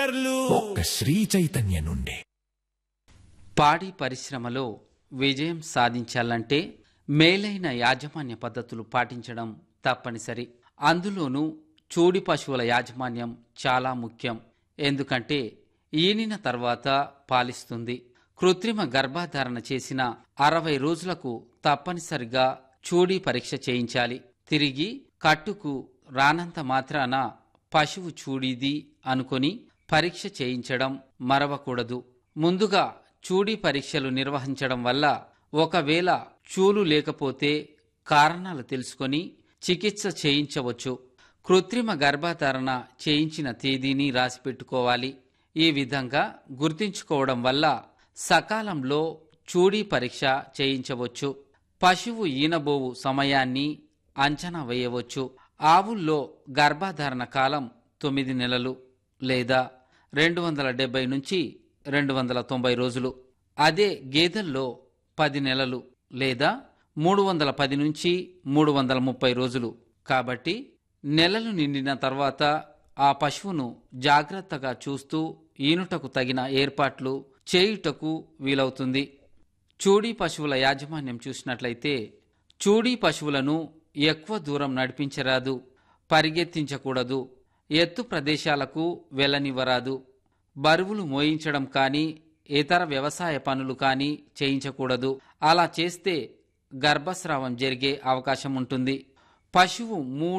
ఒక్క శ్రీ చైతన్య నుండి. పాడి పరిశ్రమలో విజయం సాధించాలంటే మేలైన యాజమాన్య పద్ధతులు పాటించడం తప్పనిసరి. అందులోనూ చూడి పశువుల యాజమాన్యం చాలా ముఖ్యం. ఎందుకంటే ఈనిన తర్వాత పాలిస్తుంది. కృత్రిమ గర్భధారణ చేసిన 60 రోజులకు తప్పనిసరిగా చూడి పరీక్ష చేయించాలి. తిరిగి కట్టుకు రానంత మాత్రాన పశువు చూడిది అనుకొని పరీక్ష చేయించడం మరవకూడదు. ముందుగా చూడి పరీక్షలు నిర్వహించడం వల్ల ఒకవేళ చూలు లేకపోతే కారణాలు తెలుసుకొని చికిత్స చేయించవచ్చు. కృత్రిమ గర్భధారణ చేయించిన తేదీని రాసిపెట్టుకోవాలి. ఈ విధంగా గుర్తించుకోవడం వల్ల సకాలంలో చూడి పరీక్ష చేయించవచ్చు. పశువు ఈనబోవు సమయాన్ని అంచనా వేయవచ్చు. ఆవుల్లో గర్భధారణ కాలం 9 నెలలు లేదా 270 నుంచి 290 రోజులు. అదే గేదెల్లో 10 నెలలు లేదా 310 నుంచి 330 రోజులు. కాబట్టి నెలలు నిండిన తర్వాత ఆ పశువును జాగ్రత్తగా చూస్తూ ఈనుటకు తగిన ఏర్పాట్లు చేయుటకు వీలవుతుంది. చూడి పశువుల యాజమాన్యం చూసినట్లయితే చూడి పశువులను ఎక్కువ దూరం నడిపించరాదు, పరిగెత్తించకూడదు, ఎత్తు ప్రదేశాలకు వెళ్ళనివ్వరాదు, బరువులు మోయించడం కానీ ఇతర వ్యవసాయ పనులు కానీ చేయించకూడదు. అలా చేస్తే గర్భస్రావం జరిగే అవకాశం ఉంటుంది. పశువు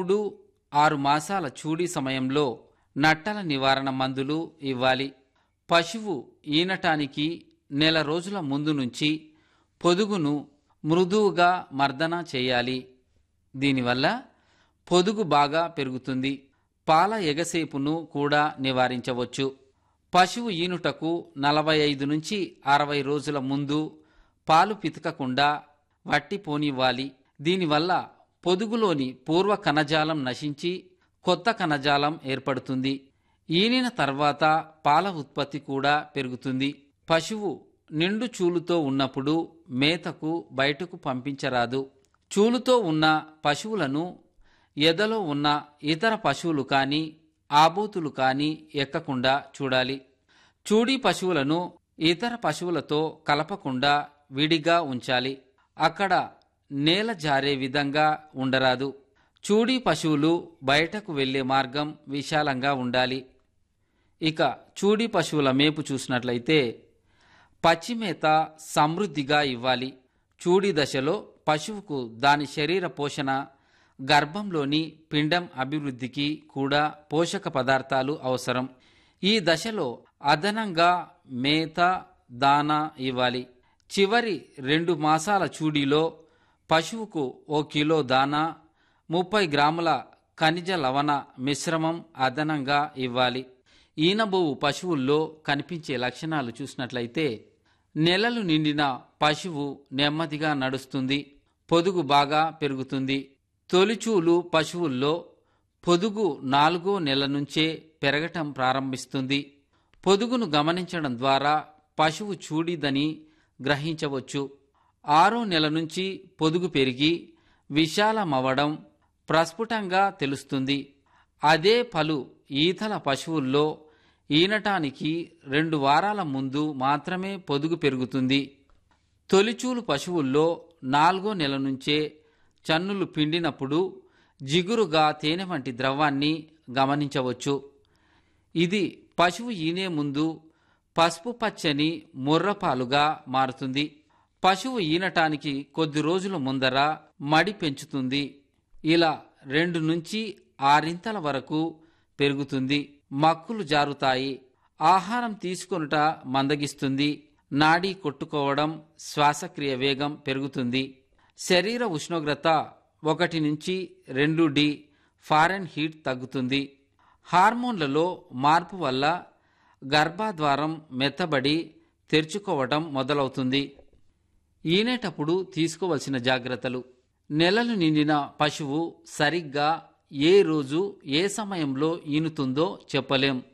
3-6 మాసాల చూడి సమయంలో నట్టల నివారణ మందులు ఇవ్వాలి. పశువు ఈనటానికి నెల రోజుల ముందు నుంచి పొదుగును మృదువుగా మర్దన చేయాలి. దీనివల్ల పొదుగు బాగా పెరుగుతుంది. పాల ఎగసేపును కూడా నివారించవచ్చు. పశువు ఈనుటకు 45 నుంచి 60 రోజుల ముందు పాలు పితకకుండా వట్టి పోనివ్వాలి. దీనివల్ల పొదుగులోని పూర్వ కణజాలం నశించి కొత్త కణజాలం ఏర్పడుతుంది. ఈనిన తర్వాత పాల ఉత్పత్తి కూడా పెరుగుతుంది. పశువు నిండు చూలుతో ఉన్నప్పుడు మేతకు బయటకు పంపించరాదు. చూలుతో ఉన్న పశువులను ఎదలో ఉన్న ఇతర పశువులు కానీ ఆబోతులు కానీ ఎక్కకుండా చూడాలి. చూడి పశువులను ఇతర పశువులతో కలపకుండా విడిగా ఉంచాలి. అక్కడ నేల జారే విధంగా ఉండరాదు. చూడి పశువులు బయటకు వెళ్లే మార్గం విశాలంగా ఉండాలి. ఇక చూడి పశువుల మేపు చూసినట్లయితే పచ్చిమేత సమృద్ధిగా ఇవ్వాలి. చూడి దశలో పశువుకు దాని శరీర పోషణ, గర్భంలోని పిండం అభివృద్ధికి కూడా పోషక పదార్థాలు అవసరం. ఈ దశలో అదనంగా మేత, దానా ఇవ్వాలి. చివరి 2 మాసాల చూడిలో పశువుకు 1 కిలో దానా, 30 గ్రాముల ఖనిజ లవణ మిశ్రమం అదనంగా ఇవ్వాలి. ఈనబోవు పశువుల్లో కనిపించే లక్షణాలు చూసినట్లయితే నెలలు నిండిన పశువు నెమ్మదిగా నడుస్తుంది, పొదుగు బాగా పెరుగుతుంది. తొలిచూలు పశువుల్లో పొదుగు 4వ నెల నుంచే పెరగటం ప్రారంభిస్తుంది. పొదుగును గమనించడం ద్వారా పశువు చూడిదని గ్రహించవచ్చు. 6వ నెల నుంచి పొదుగు పెరిగి విశాలమవడం ప్రస్ఫుటంగా తెలుస్తుంది. అదే పలు ఈతల పశువుల్లో ఈనటానికి 2 వారాల ముందు మాత్రమే పొదుగు పెరుగుతుంది. తొలిచూలు పశువుల్లో 4వ నెల నుంచే చన్నులు పిండినప్పుడు జిగురుగా తేనె వంటి ద్రవాన్ని గమనించవచ్చు. ఇది పశువు ఈనే ముందు పసుపు పచ్చని ముర్రపాలుగా మారుతుంది. పశువు ఈనటానికి కొద్ది రోజుల ముందర మడి పెంచుతుంది. ఇలా 2 నుంచి 6 వరకు పెరుగుతుంది. మక్కులు జారుతాయి. ఆహారం తీసుకొనుట మందగిస్తుంది. నాడీ కొట్టుకోవడం, శ్వాసక్రియ వేగం పెరుగుతుంది. శరీర ఉష్ణోగ్రత 1 నుంచి 2 డిగ్రీ ఫారెన్హీట్ తగ్గుతుంది. హార్మోన్లలో మార్పు వల్ల గర్భద్వారం మెత్తబడి తెరుచుకోవటం మొదలవుతుంది. ఈనేటప్పుడు తీసుకోవలసిన జాగ్రత్తలు. నెలలు నిండిన పశువు సరిగ్గా ఏ రోజు ఏ సమయంలో ఈనుతుందో చెప్పలేం.